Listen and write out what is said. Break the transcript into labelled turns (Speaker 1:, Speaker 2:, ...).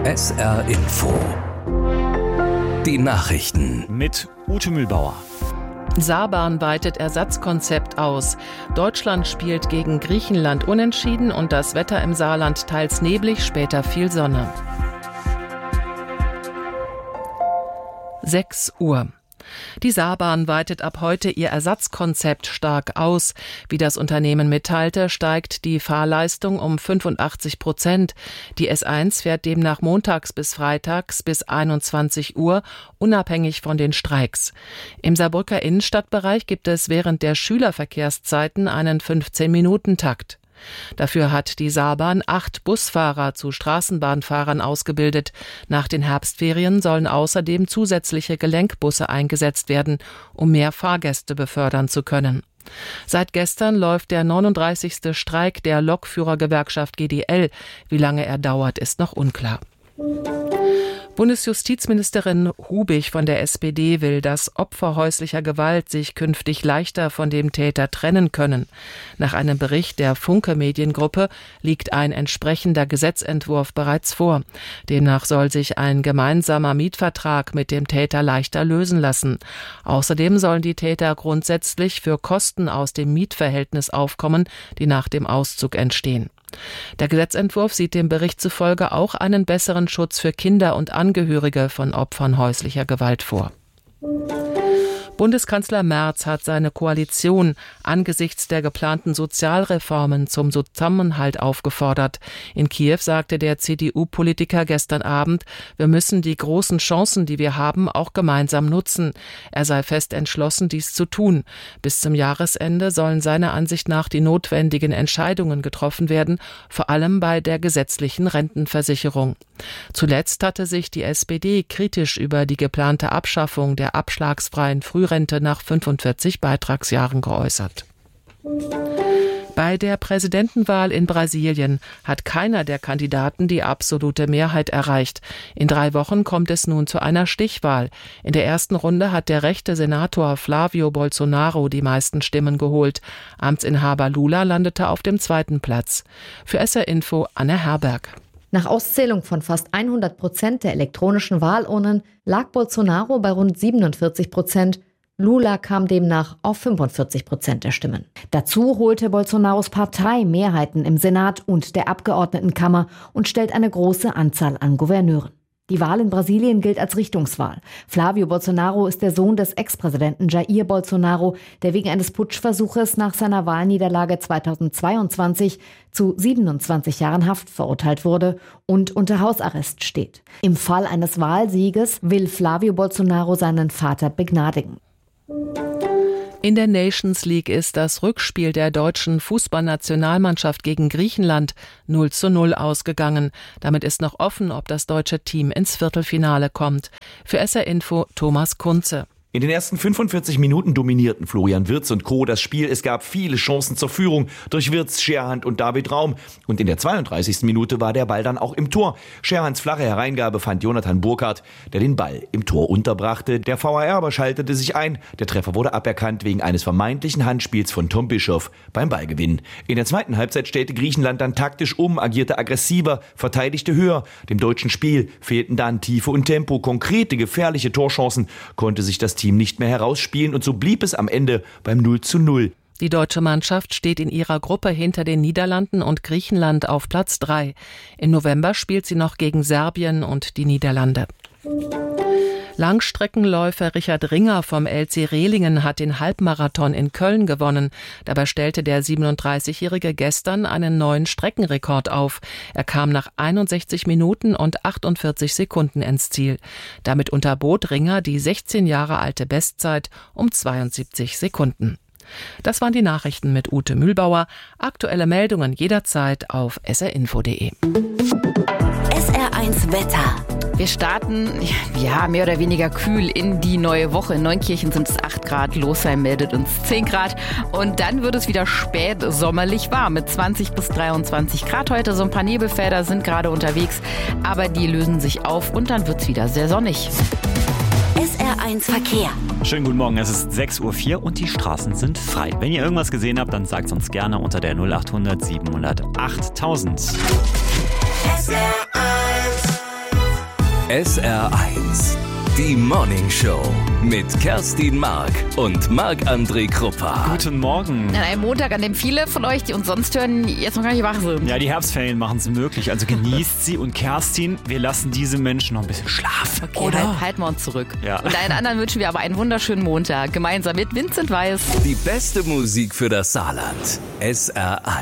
Speaker 1: SR Info. Die Nachrichten.
Speaker 2: Mit Ute Mühlbauer.
Speaker 3: Saarbahn weitet Ersatzkonzept aus. Deutschland spielt gegen Griechenland unentschieden und das Wetter im Saarland teils neblig, später viel Sonne. 6 Uhr. Die Saarbahn weitet ab heute ihr Ersatzkonzept stark aus. Wie das Unternehmen mitteilte, steigt die Fahrleistung um 85%. Die S1 fährt demnach montags bis freitags bis 21 Uhr, unabhängig von den Streiks. Im Saarbrücker Innenstadtbereich gibt es während der Schülerverkehrszeiten einen 15-Minuten-Takt. Dafür hat die Saarbahn 8 Busfahrer zu Straßenbahnfahrern ausgebildet. Nach den Herbstferien sollen außerdem zusätzliche Gelenkbusse eingesetzt werden, um mehr Fahrgäste befördern zu können. Seit gestern läuft der 39. Streik der Lokführergewerkschaft GDL. Wie lange er dauert, ist noch unklar. Bundesjustizministerin Hubig von der SPD will, dass Opfer häuslicher Gewalt sich künftig leichter von dem Täter trennen können. Nach einem Bericht der Funke Mediengruppe liegt ein entsprechender Gesetzentwurf bereits vor. Demnach soll sich ein gemeinsamer Mietvertrag mit dem Täter leichter lösen lassen. Außerdem sollen die Täter grundsätzlich für Kosten aus dem Mietverhältnis aufkommen, die nach dem Auszug entstehen. Der Gesetzentwurf sieht dem Bericht zufolge auch einen besseren Schutz für Kinder und Angehörige von Opfern häuslicher Gewalt vor. Bundeskanzler Merz hat seine Koalition angesichts der geplanten Sozialreformen zum Zusammenhalt aufgefordert. In Kiew sagte der CDU-Politiker gestern Abend, wir müssen die großen Chancen, die wir haben, auch gemeinsam nutzen. Er sei fest entschlossen, dies zu tun. Bis zum Jahresende sollen seiner Ansicht nach die notwendigen Entscheidungen getroffen werden, vor allem bei der gesetzlichen Rentenversicherung. Zuletzt hatte sich die SPD kritisch über die geplante Abschaffung der abschlagsfreien Frührente nach 45 Beitragsjahren geäußert. Bei der Präsidentenwahl in Brasilien hat keiner der Kandidaten die absolute Mehrheit erreicht. In 3 Wochen kommt es nun zu einer Stichwahl. In der ersten Runde hat der rechte Senator Flávio Bolsonaro die meisten Stimmen geholt. Amtsinhaber Lula landete auf dem 2. Platz. Für SR Info Anne Herberg.
Speaker 4: Nach Auszählung von fast 100% der elektronischen Wahlurnen lag Bolsonaro bei rund 47%. Lula kam demnach auf 45% der Stimmen. Dazu holte Bolsonaros Partei Mehrheiten im Senat und der Abgeordnetenkammer und stellt eine große Anzahl an Gouverneuren. Die Wahl in Brasilien gilt als Richtungswahl. Flávio Bolsonaro ist der Sohn des Ex-Präsidenten Jair Bolsonaro, der wegen eines Putschversuches nach seiner Wahlniederlage 2022 zu 27 Jahren Haft verurteilt wurde und unter Hausarrest steht. Im Fall eines Wahlsieges will Flávio Bolsonaro seinen Vater begnadigen.
Speaker 3: In der Nations League ist das Rückspiel der deutschen Fußballnationalmannschaft gegen Griechenland 0:0 ausgegangen. Damit ist noch offen, ob das deutsche Team ins Viertelfinale kommt. Für SR Info Thomas Kunze.
Speaker 5: In den ersten 45 Minuten dominierten Florian Wirtz und Co. das Spiel. Es gab viele Chancen zur Führung durch Wirtz, Scherhand und David Raum. Und in der 32. Minute war der Ball dann auch im Tor. Scherhands flache Hereingabe fand Jonathan Burkhardt, der den Ball im Tor unterbrachte. Der VAR aber schaltete sich ein. Der Treffer wurde aberkannt wegen eines vermeintlichen Handspiels von Tom Bischoff beim Ballgewinn. In der zweiten Halbzeit stellte Griechenland dann taktisch um, agierte aggressiver, verteidigte höher. Dem deutschen Spiel fehlten dann Tiefe und Tempo. Konkrete, gefährliche Torchancen konnte sich das Team nicht mehr herausspielen und so blieb es am Ende beim 0:0.
Speaker 3: Die deutsche Mannschaft steht in ihrer Gruppe hinter den Niederlanden und Griechenland auf Platz 3. Im November spielt sie noch gegen Serbien und die Niederlande. Langstreckenläufer Richard Ringer vom LC Rehlingen hat den Halbmarathon in Köln gewonnen. Dabei stellte der 37-Jährige gestern einen neuen Streckenrekord auf. Er kam nach 61 Minuten und 48 Sekunden ins Ziel. Damit unterbot Ringer die 16 Jahre alte Bestzeit um 72 Sekunden. Das waren die Nachrichten mit Ute Mühlbauer. Aktuelle Meldungen jederzeit auf srinfo.de.
Speaker 6: SR1 Wetter. Wir starten, mehr oder weniger kühl in die neue Woche. In Neunkirchen sind es 8 Grad, Losheim meldet uns 10 Grad. Und dann wird es wieder spät sommerlich warm mit 20 bis 23 Grad heute. So ein paar Nebelfelder sind gerade unterwegs, aber die lösen sich auf und dann wird es wieder sehr sonnig.
Speaker 7: SR1 Verkehr.
Speaker 2: Schönen guten Morgen, es ist 6:04 Uhr und die Straßen sind frei. Wenn ihr irgendwas gesehen habt, dann sagt es uns gerne unter der 0800 700 8000.
Speaker 7: SR1
Speaker 1: SR1, die Morning Show mit Kerstin Mark und Marc-André Kruppa.
Speaker 2: Guten Morgen.
Speaker 6: An einem Montag, an dem viele von euch, die uns sonst hören, jetzt noch gar nicht wach sind.
Speaker 2: Ja, die Herbstferien machen es möglich. Also genießt sie. Und Kerstin, wir lassen diese Menschen noch ein bisschen schlafen.
Speaker 6: Okay,
Speaker 2: oder?
Speaker 6: halten wir uns zurück.
Speaker 2: Ja.
Speaker 6: Und allen anderen wünschen wir aber einen wunderschönen Montag. Gemeinsam mit Vincent Weiss.
Speaker 1: Die beste Musik für das Saarland. SR1.